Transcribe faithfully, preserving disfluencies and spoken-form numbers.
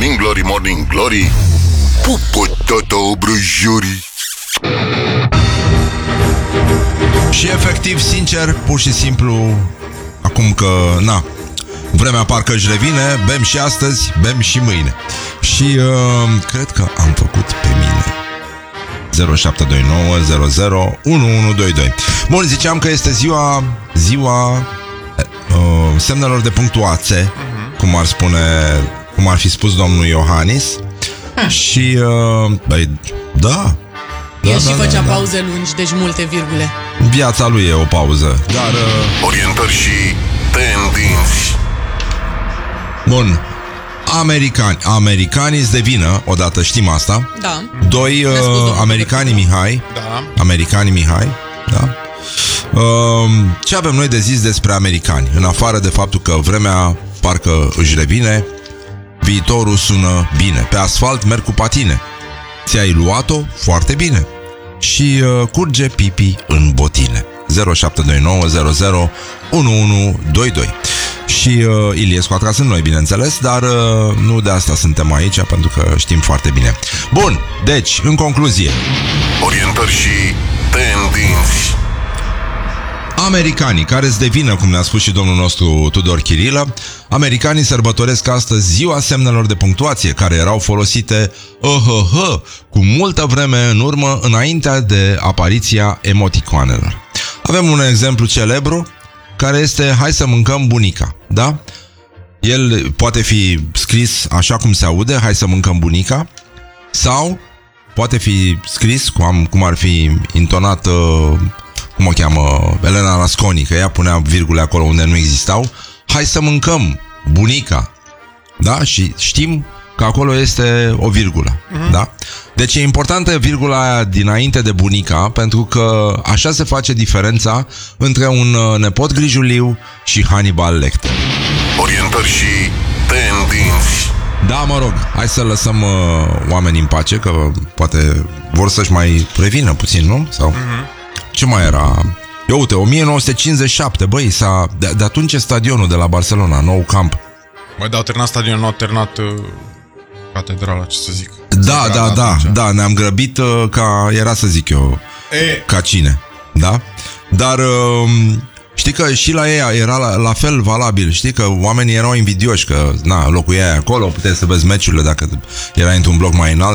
Morning Glory, Morning Glory, pupă tata obrăjorii. Și efectiv, sincer, pur și simplu, acum că, na, vremea parcă își revine, bem și astăzi, bem și mâine. Și uh, cred că am făcut pe mine. Zero șapte doi nouă zero zero unu unu doi doi. Bun, ziceam că este ziua Ziua uh, semnelor de punctuație, uh-huh. Cum ar spune, cum ar fi spus domnul Iohannis. Și uh, băi, da, El da, și da, făcea da, da. pauze lungi, deci multe virgule. Viața lui e o pauză. Dar uh... orientări și tendinți. Bun. Americani Americanii îți devină, odată știm asta. Da. Doi, uh, americanii Mihai. Da. Americanii Mihai. Da. Uh, ce avem noi de zis despre americani? În afară de faptul că vremea parcă își revine, viitorul sună bine. Pe asfalt merg cu patine. Ți-ai luat-o foarte bine. Și uh, curge pipi în botine. Zero șapte doi nouă zero zero unu unu doi doi. Și uh, Iliescu a tras în noi, bineînțeles, dar uh, nu de asta suntem aici, pentru că știm foarte bine. Bun, deci, în concluzie, orientări și tendinți. americanii, care îți devină, cum ne-a spus și domnul nostru Tudor Chirilă, americanii sărbătoresc astăzi ziua semnelor de punctuație, care erau folosite uh-huh, cu multă vreme în urmă, înaintea de apariția emoticoanelor. Avem un exemplu celebru, care este hai să mâncăm bunica, da? El poate fi scris așa cum se aude, hai să mâncăm bunica, sau poate fi scris cum, cum ar fi intonat, uh, cum o cheamă, Elena Rasconi, că ea punea virgule acolo unde nu existau, hai să mâncăm bunica, da? Și știm că acolo este o virgulă, uh-huh. Da? Deci e importantă virgula aia dinainte de bunica, pentru că așa se face diferența între un nepot grijuliu și Hannibal Lecter. Orientări și tendinți. Da, mă rog, hai să lăsăm uh, oamenii în pace, că poate vor să-și mai prevină puțin, nu? Sau uh-huh. Ce mai era? Eu uite, o mie nouă sute cincizeci și șapte, băi, s-a, de, de atunci e stadionul de la Barcelona, nou camp. Mai da, au terminat stadionul, nu au terminat uh, catedrala, ce să zic. Da, da, da, atunci. Da, ne-am grăbit uh, ca, era să zic eu, e. ca cine, da? Dar uh, știi că și la ei era la, la fel valabil, știi că oamenii erau invidioși, că na, locuiai acolo, puteai să vezi meciurile dacă erai într-un bloc mai înalt.